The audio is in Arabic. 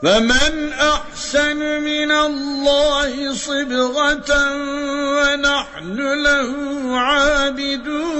فمن أحسن من الله صبغة ونحن له عابدون.